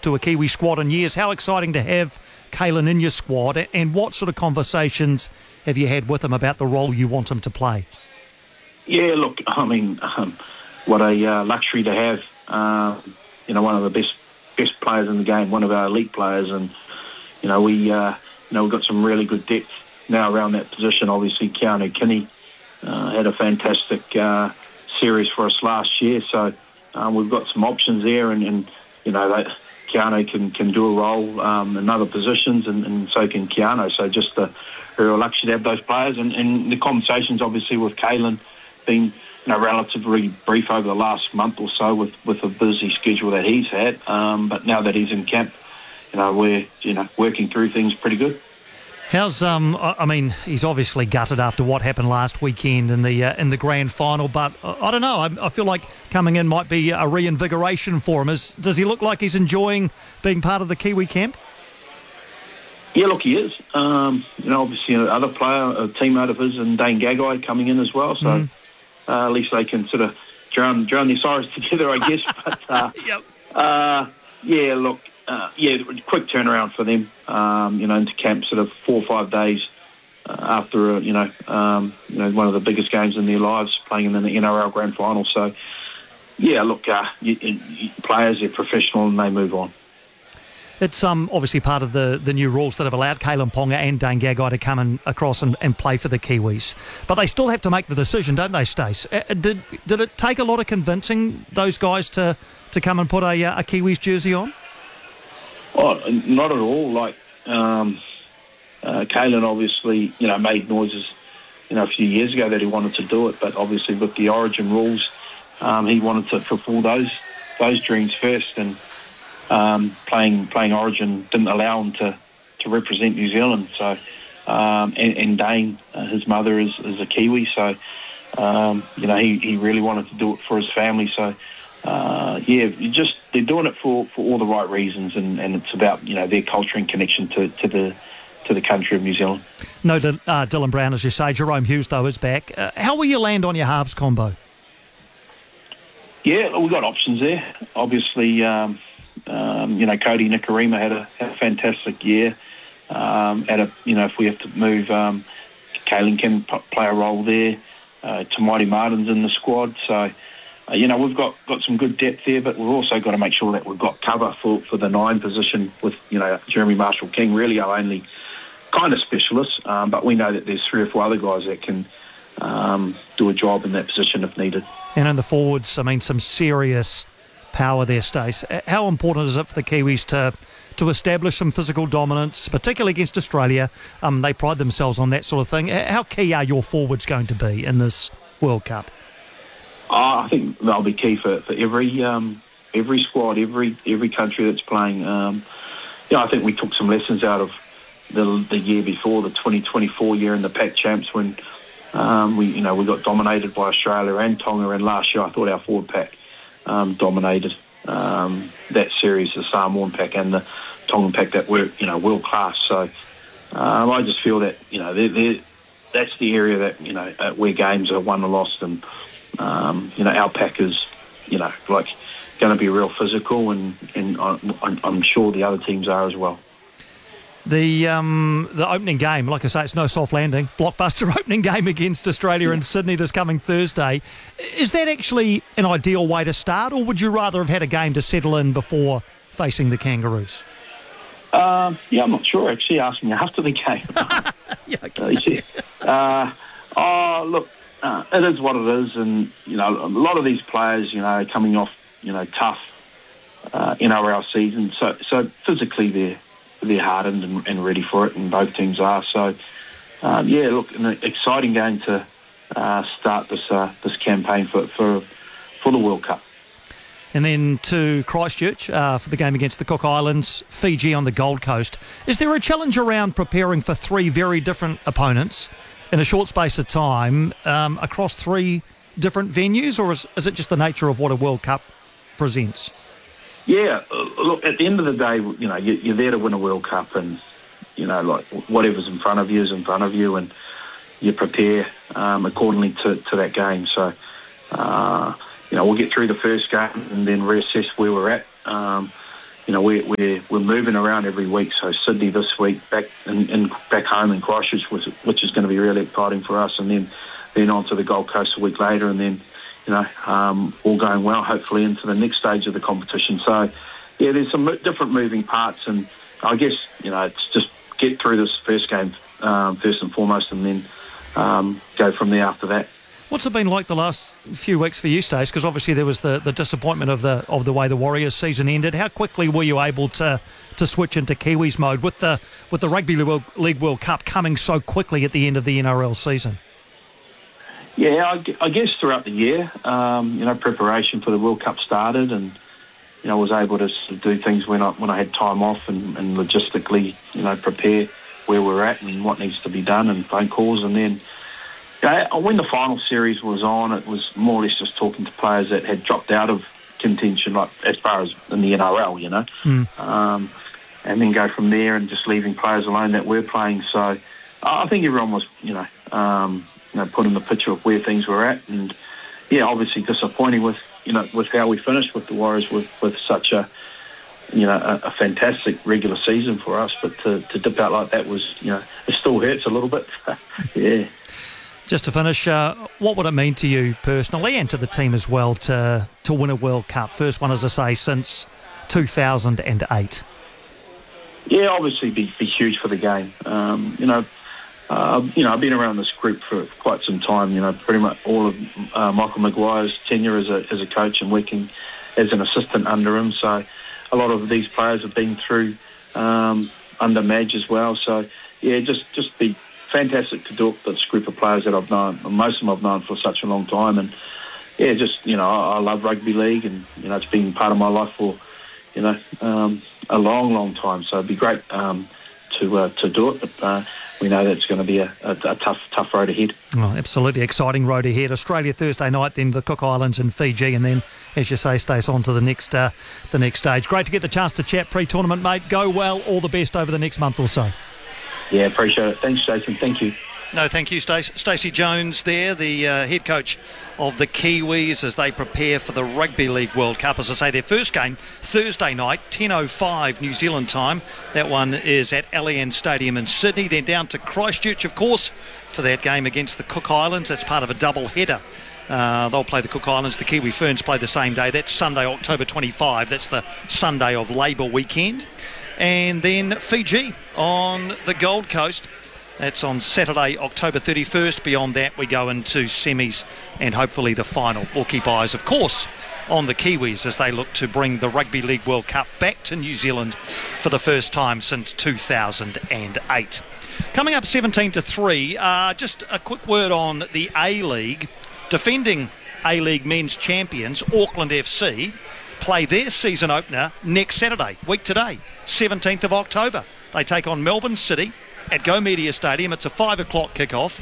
to a Kiwi squad in years. How exciting to have Kalyn in your squad, and what sort of conversations have you had with him about the role you want him to play? Yeah, look, I mean, what a luxury to have, one of the best players in the game, one of our elite players, and, we've got some really good depth now around that position. Obviously, Keanu Kinney had a fantastic series for us last year, so we've got some options there, and Keanu can do a role in other positions, and so can Keanu. So just a real luxury to have those players, and the conversations obviously with Kalyn been relatively brief over the last month or so with a busy schedule that he's had. But now that he's in camp, we're working through things pretty good. How's he's obviously gutted after what happened last weekend in the grand final, but I don't know. I feel like coming in might be a reinvigoration for him. Does he look like he's enjoying being part of the Kiwi camp? Yeah, look, he is. Obviously, another player, a teammate of his, and Dane Gagai coming in as well. So at least they can sort of drown their sorrows together, I guess. But yep. Quick turnaround for them. Into camp sort of 4 or 5 days after one of the biggest games in their lives, playing in the NRL grand final. So players are professional and they move on. It's obviously part of the new rules that have allowed Kalyn Ponga and Dane Gagai to come across and play for the Kiwis. But they still have to make the decision, don't they, Stace? Did it take a lot of convincing those guys to come and put a Kiwis jersey on? Oh, not at all. Like, Kalyn obviously, made noises, a few years ago that he wanted to do it, but obviously with the Origin rules, he wanted to fulfil those dreams first, and playing Origin didn't allow him to represent New Zealand. So, and Dane, his mother is a Kiwi, so he really wanted to do it for his family. So, they're doing it for all the right reasons, and it's about their culture and connection to the country of New Zealand. No, Dylan Brown, as you say. Jerome Hughes though is back. How will you land on your halves combo? Yeah, we've got options there. Obviously, Cody Nikorima had a fantastic year. If we have to move, Kalyn can play a role there. Tamati Martin's in the squad, so we've got some good depth there, but we've also got to make sure that we've got cover for the 9 position with Jeremy Marshall-King, really our only kind of specialist. But we know that there's 3 or 4 other guys that can do a job in that position if needed. And in the forwards, some serious power there, Stace. How important is it for the Kiwis to establish some physical dominance, particularly against Australia? They pride themselves on that sort of thing. How key are your forwards going to be in this World Cup? I think they'll be key for every squad, every country that's playing. I think we took some lessons out of the year before, the 2024 year in the Pac Champs, when we got dominated by Australia and Tonga, and last year I thought our forward pack dominated that series, the Samoan pack and the Tongan pack that were world class. So I just feel that that's the area that where games are won and lost, and our pack is going to be real physical, and I'm sure the other teams are as well. The opening game, like I say, it's no soft landing. Blockbuster opening game against Australia in Sydney this coming Thursday. Is that actually an ideal way to start, or would you rather have had a game to settle in before facing the Kangaroos? I'm not sure, actually, asking after the game. It is what it is, and a lot of these players, coming off tough NRL season, so physically they're hardened and ready for it, and both teams are. So an exciting game to start this campaign for the World Cup. And then to Christchurch for the game against the Cook Islands, Fiji on the Gold Coast. Is there a challenge around preparing for 3 very different opponents in a short space of time across 3 different venues, or is it just the nature of what a World Cup presents? Yeah, look, at the end of the day, you're there to win a World Cup, and, whatever's in front of you is in front of you, and you prepare accordingly to that game. So, we'll get through the first game and then reassess where we're at. we're moving around every week. So Sydney this week, back home in Christchurch, which is going to be really exciting for us, and then on to the Gold Coast a week later, and then all going well, hopefully into the next stage of the competition. So yeah, there's some different moving parts, and I guess it's just get through this first game first and foremost, and then go from there after that. What's it been like the last few weeks for you, Stace? Because obviously there was the disappointment of the way the Warriors season ended. How quickly were you able to switch into Kiwis mode with the Rugby League World Cup coming so quickly at the end of the NRL season? Yeah, I guess throughout the year, preparation for the World Cup started, and I was able to sort of do things when I had time off and logistically, prepare where we're at and what needs to be done, and phone calls, and then. When the final series was on, it was more or less just talking to players that had dropped out of contention, like as far as in the NRL, and then go from there and just leaving players alone that were playing. So I think everyone was, put in the picture of where things were at, and yeah, obviously disappointing with how we finished with the Warriors with such a fantastic regular season for us, but to dip out like that was, it still hurts a little bit. Yeah. Just to finish, what would it mean to you personally and to the team as well to win a World Cup? First one, as I say, since 2008. Yeah, obviously be huge for the game. I've been around this group for quite some time. Pretty much all of Michael Maguire's tenure as a coach and working as an assistant under him. So a lot of these players have been through under Madge as well. So yeah, just be fantastic to do it with this group of players that I've known. Most of them I've known for such a long time, and yeah, I love rugby league, and it's been part of my life for a long time. So it'd be great to do it, but we know that's going to be a tough road ahead. Oh, absolutely exciting road ahead. Australia Thursday night, then the Cook Islands and Fiji, and then, as you say, stays on to the next stage. Great to get the chance to chat pre-tournament, mate. Go well. All the best over the next month or so. Yeah, appreciate it. Thanks, Jason. Thank you. No, thank you, Stacey Jones there, the head coach of the Kiwis as they prepare for the Rugby League World Cup. As I say, their first game, Thursday night, 10:05 New Zealand time. That one is at Allianz Stadium in Sydney. Then down to Christchurch, of course, for that game against the Cook Islands. That's part of a double header. They'll play the Cook Islands. The Kiwi Ferns play the same day. That's Sunday, October 25. That's the Sunday of Labour weekend. And then Fiji on the Gold Coast. That's on Saturday, October 31st. Beyond that, we go into semis and hopefully the final. We'll keep eyes, of course, on the Kiwis as they look to bring the Rugby League World Cup back to New Zealand for the first time since 2008. Coming up 17-3, just a quick word on the A-League. Defending A-League men's champions, Auckland FC, play their season opener next Saturday, week today, 17th of October. They take on Melbourne City at Go Media Stadium. It's a 5 o'clock kickoff.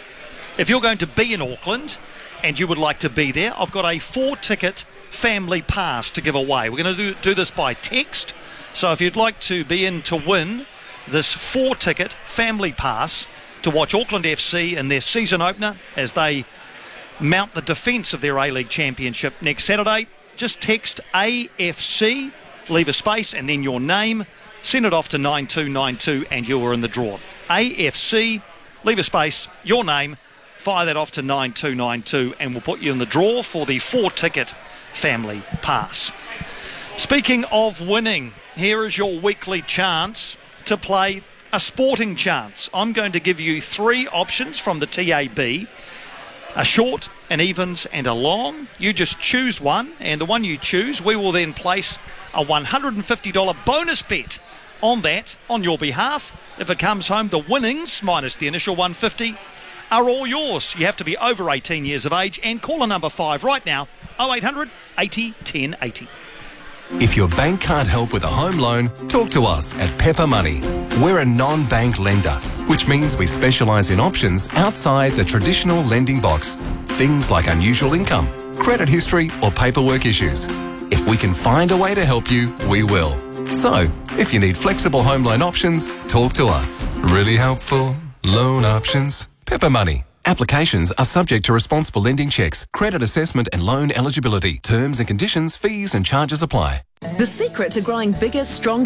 If you're going to be in Auckland and you would like to be there, I've got a 4-ticket family pass to give away. We're going to do this by text. So if you'd like to be in to win this 4-ticket family pass to watch Auckland FC in their season opener as they mount the defence of their A-League Championship next Saturday, just text AFC, leave a space and then your name, send it off to 9292 and you are in the draw. AFC, leave a space, your name, fire that off to 9292 and we'll put you in the draw for the 4-ticket family pass. Speaking of winning, here is your weekly chance to play a sporting chance. I'm going to give you 3 options from the TAB. A short, an evens and a long. You just choose one, and the one you choose, we will then place a $150 bonus bet on that on your behalf. If it comes home, the winnings, minus the initial $150, are all yours. You have to be over 18 years of age and caller number 5 right now, 0800 80 10 80. If your bank can't help with a home loan, talk to us at Pepper Money. We're a non-bank lender, which means we specialise in options outside the traditional lending box. Things like unusual income, credit history or paperwork issues. If we can find a way to help you, we will. So, if you need flexible home loan options, talk to us. Really helpful loan options. Pepper Money. Applications are subject to responsible lending checks, credit assessment and loan eligibility. Terms and conditions, fees and charges apply. The secret to growing bigger, stronger